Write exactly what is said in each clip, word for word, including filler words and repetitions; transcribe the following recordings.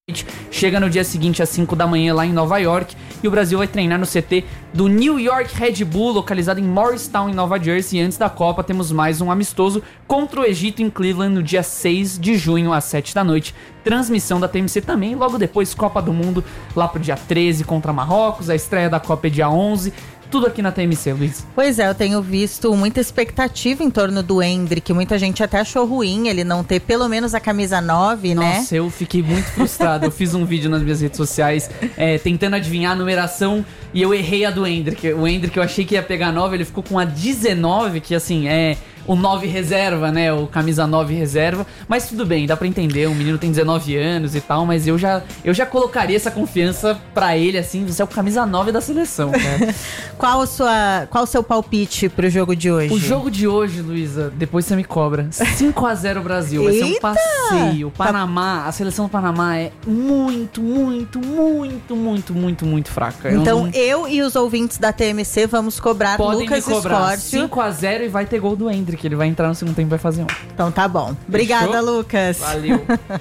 chega no dia seguinte às cinco da manhã lá em Nova York, e o Brasil vai treinar no C T do New York Red Bull, localizado em Morristown, em Nova Jersey. E antes da Copa temos mais um amistoso contra o Egito em Cleveland no dia seis de junho às sete da noite. Transmissão da T M C também, logo depois Copa do Mundo lá pro dia treze contra Marrocos, a estreia da Copa é dia onze. Tudo aqui na T M C, Luiz. Pois é, eu tenho visto muita expectativa em torno do Endrick. Muita gente até achou ruim ele não ter pelo menos a camisa nove, né? Nossa, eu fiquei muito frustrado. Eu fiz um vídeo nas minhas redes sociais é, tentando adivinhar a numeração e eu errei a do Endrick. O Endrick eu achei que ia pegar nove, ele ficou com a dezenove, que assim, é o nove reserva, né? O camisa nove reserva. Mas tudo bem, dá pra entender. O menino tem dezenove anos e tal, mas eu já, eu já colocaria essa confiança pra ele, assim. Você é o camisa nove da seleção, cara. Qual a sua, qual o seu palpite pro jogo de hoje? O jogo de hoje, Luísa, depois você me cobra. cinco a zero Brasil, vai ser um passeio. Panamá, a seleção do Panamá é muito, muito, muito, muito, muito, muito fraca. Então eu, não... eu e os ouvintes da T M C vamos cobrar Podem Lucas me cobrar Escórcio. cinco a zero e vai ter gol do Endrick, que ele vai entrar no segundo tempo e vai fazer um. Então tá bom. Obrigada, Fechou? Lucas. Valeu.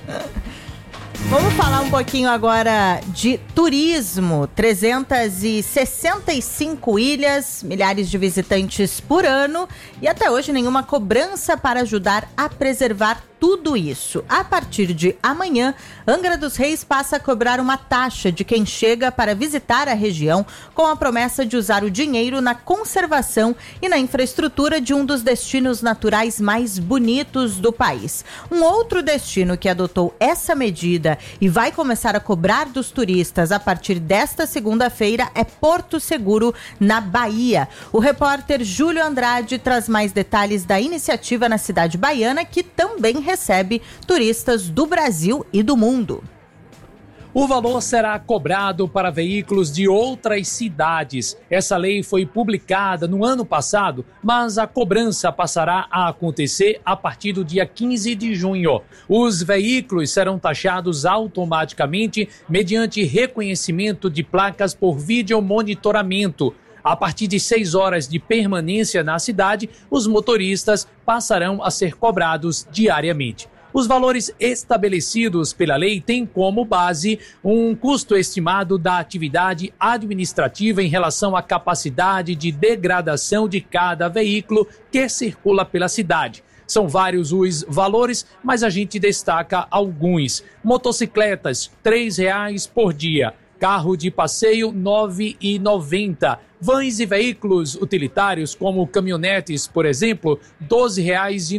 Vamos falar um pouquinho agora de turismo. trezentas e sessenta e cinco ilhas, milhares de visitantes por ano e até hoje nenhuma cobrança para ajudar a preservar tudo isso. A partir de amanhã, Angra dos Reis passa a cobrar uma taxa de quem chega para visitar a região, com a promessa de usar o dinheiro na conservação e na infraestrutura de um dos destinos naturais mais bonitos do país. Um outro destino que adotou essa medida e vai começar a cobrar dos turistas a partir desta segunda-feira é Porto Seguro, na Bahia. O repórter Júlio Andrade traz mais detalhes da iniciativa na cidade baiana, que também recebe turistas do Brasil e do mundo. O valor será cobrado para veículos de outras cidades. Essa lei foi publicada no ano passado, mas a cobrança passará a acontecer a partir do dia quinze de junho. Os veículos serão taxados automaticamente mediante reconhecimento de placas por videomonitoramento. A partir de seis horas de permanência na cidade, os motoristas passarão a ser cobrados diariamente. Os valores estabelecidos pela lei têm como base um custo estimado da atividade administrativa em relação à capacidade de degradação de cada veículo que circula pela cidade. São vários os valores, mas a gente destaca alguns. Motocicletas, três reais por dia. Carro de passeio, nove reais e noventa centavos. Vans e veículos utilitários, como caminhonetes, por exemplo, doze reais e